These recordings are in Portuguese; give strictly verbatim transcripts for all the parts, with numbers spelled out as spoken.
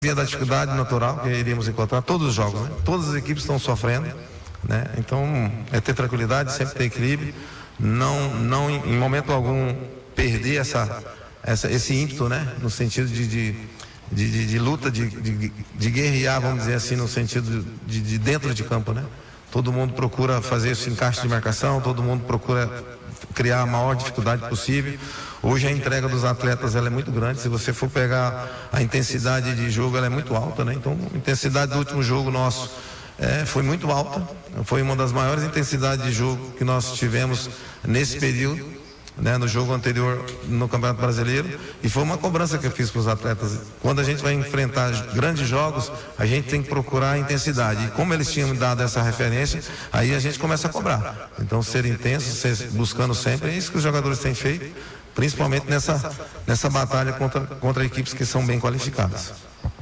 da dificuldade natural que iríamos encontrar, todos os jogos, né? Todas as equipes estão sofrendo, né? Então é ter tranquilidade, sempre ter equilíbrio, não, não em momento algum perder essa, essa, esse ímpeto, né? No sentido de, de, de, de, de luta, de, de, de guerrear, vamos dizer assim, no sentido de, de dentro de campo, né? Todo mundo procura fazer esse encaixe de marcação, todo mundo procura criar a maior dificuldade possível. Hoje a entrega dos atletas ela é muito grande. Se você for pegar a intensidade de jogo, ela é muito alta, né? Então a intensidade do último jogo nosso é, foi muito alta, foi uma das maiores intensidades de jogo que nós tivemos nesse período, né, no jogo anterior no Campeonato Brasileiro, e foi uma cobrança que eu fiz para os atletas. Quando a gente vai enfrentar grandes jogos, a gente tem que procurar a intensidade, e como eles tinham dado essa referência, aí a gente começa a cobrar. Então ser intenso, ser, buscando sempre, é isso que os jogadores têm feito, principalmente nessa, nessa batalha contra, contra equipes que são bem qualificadas.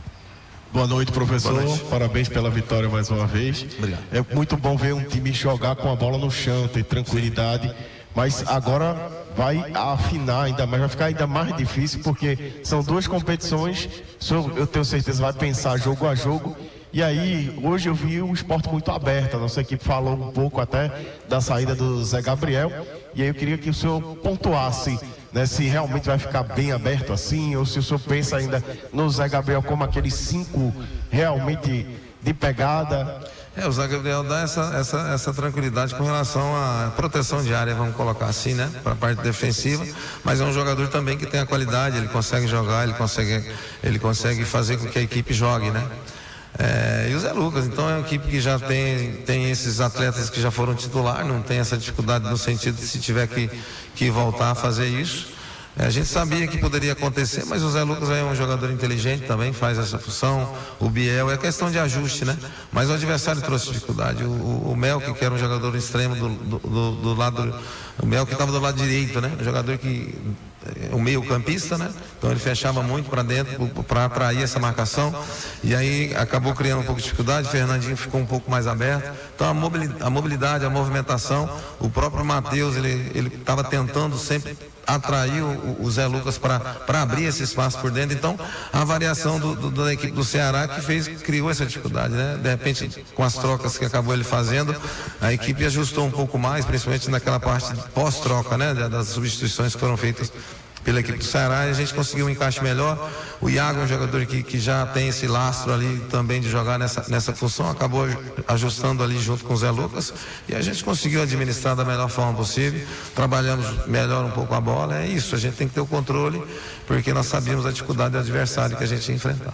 Boa noite, professor. Boa noite. Parabéns pela vitória mais uma vez. Obrigado. É muito bom ver um time jogar com a bola no chão, ter tranquilidade, mas agora vai afinar ainda mais, vai ficar ainda mais difícil, porque são duas competições, eu tenho certeza vai pensar jogo a jogo. E aí, hoje eu vi o esporte muito aberto, a nossa equipe falou um pouco até da saída do Zé Gabriel, e aí eu queria que o senhor pontuasse, né, se realmente vai ficar bem aberto assim, ou se o senhor pensa ainda no Zé Gabriel como aqueles cinco realmente de pegada. É, o Zé Gabriel dá essa, essa, essa tranquilidade com relação à proteção de área, vamos colocar assim, né, para a parte defensiva, mas é um jogador também que tem a qualidade, ele consegue jogar, ele consegue, ele consegue fazer com que a equipe jogue, né? É, e o Zé Lucas, então é uma equipe que já tem, tem esses atletas que já foram titular, não tem essa dificuldade no sentido de se tiver que, que voltar a fazer isso. É, a gente sabia que poderia acontecer, mas o Zé Lucas é um jogador inteligente também, faz essa função. O Biel é questão de ajuste, né? Mas o adversário trouxe dificuldade. O, o, o Melk, que era um jogador extremo do, do, do, do lado, o Melk estava do lado direito, né? Um jogador que o meio campista, né? Então ele fechava muito para dentro para atrair essa marcação, e aí acabou criando um pouco de dificuldade. Fernandinho ficou um pouco mais aberto, então a mobilidade, a, mobilidade, a movimentação, o próprio Matheus, ele ele estava tentando sempre atrair o, o Zé Lucas para abrir esse espaço por dentro. Então a variação do, do, da equipe do Ceará que fez, criou essa dificuldade, né? De repente, com as trocas que acabou ele fazendo, a equipe ajustou um pouco mais, principalmente naquela parte pós-troca, né? Das substituições que foram feitas pela equipe do Ceará, e a gente conseguiu um encaixe melhor. O Iago é um jogador que, que já tem esse lastro ali também de jogar nessa, nessa função, acabou ajustando ali junto com o Zé Lucas, e a gente conseguiu administrar da melhor forma possível, trabalhamos melhor um pouco a bola. É isso, a gente tem que ter o controle, porque nós sabíamos a dificuldade do adversário que a gente ia enfrentar.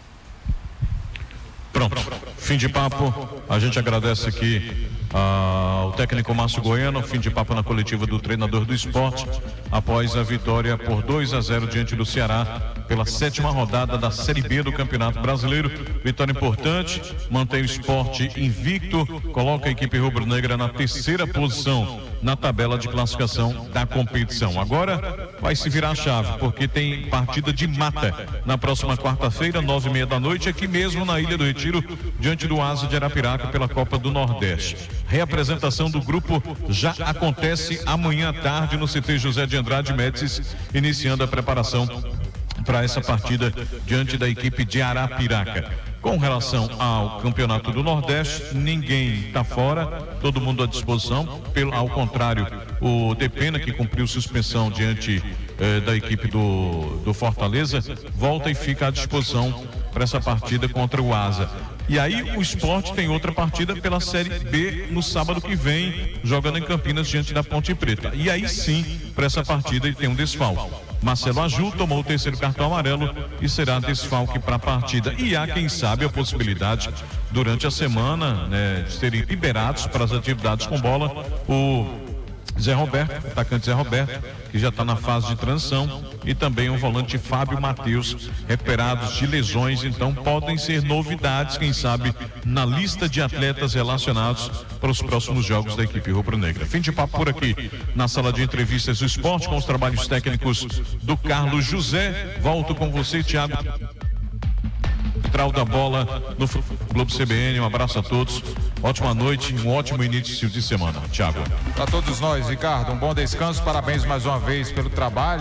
Pronto, fim de papo. A gente agradece aqui ao técnico Márcio Goiano. Fim de papo na coletiva do treinador do esporte após a vitória por dois a zero diante do Ceará pela sétima rodada da Série B do Campeonato Brasileiro. Vitória importante, mantém o esporte invicto, coloca a equipe rubro-negra na terceira posição na tabela de classificação da competição. Agora vai se virar a chave, porque tem partida de mata na próxima quarta-feira, nove e meia da noite, aqui mesmo na Ilha do Retiro, diante do Asa de Arapiraca pela Copa do Nordeste. Reapresentação do grupo já acontece amanhã à tarde no C T José de Andrade Médicis, iniciando a preparação para essa partida diante da equipe de Arapiraca. Com relação ao Campeonato do Nordeste, ninguém está fora, todo mundo à disposição. Pelo, ao contrário, o Depena, que cumpriu suspensão diante eh, da equipe do, do Fortaleza, volta e fica à disposição para essa partida contra o Asa. E aí o esporte tem outra partida pela Série B no sábado que vem, jogando em Campinas diante da Ponte Preta. E aí sim, para essa partida ele tem um desfalque. Marcelo Aju tomou o terceiro cartão amarelo e será desfalque para a partida. E há, quem sabe, a possibilidade durante a semana, né, de serem liberados para as atividades com bola o Zé Roberto, atacante Zé Roberto, que já está na fase de transição, e também o volante Fábio Matheus, recuperados de lesões. Então podem ser novidades, quem sabe, na lista de atletas relacionados para os próximos jogos da equipe rubro-negra. Fim de papo por aqui na sala de entrevistas do esporte, com os trabalhos técnicos do Carlos José. Volto com você, Thiago. Central da bola no Globo C B N. Um abraço a todos, ótima noite, um ótimo início de semana. Thiago. Para todos nós, Ricardo, um bom descanso, parabéns mais uma vez pelo trabalho.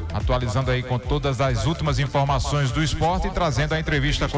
atualizando aí com todas as últimas informações do esporte e trazendo a entrevista